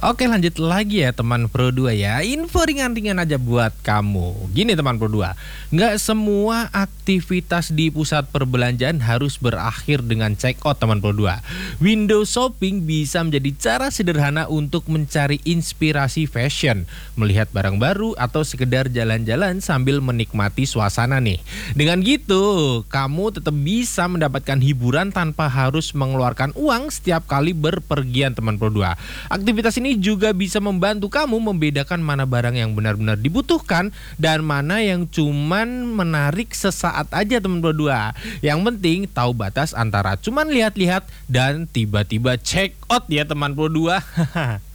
Oke, lanjut lagi ya teman Pro 2 ya. Info ringan-ringan aja buat kamu. Gini teman Pro 2, nggak semua aktivitas di pusat perbelanjaan harus berakhir dengan check out teman Pro 2. Window shopping bisa menjadi cara sederhana untuk mencari inspirasi fashion, melihat barang baru atau sekedar jalan-jalan sambil menikmati suasana nih. Dengan gitu, kamu tetap bisa mendapatkan hiburan tanpa harus mengeluarkan uang setiap kali berpergian teman Pro 2. Aktivitas ini juga bisa membantu kamu membedakan mana barang yang benar-benar dibutuhkan dan mana yang cuman menarik sesaat aja teman Pro 2. Yang penting tahu batas antara cuman lihat-lihat dan tiba-tiba check out ya teman Pro 2.